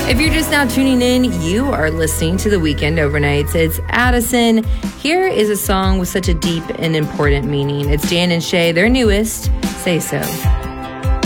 If you're just now tuning in, you are listening to The Weekend Overnights. It's Addison. Here is a song with such a deep and important meaning. It's Dan and Shay, their newest, Say So.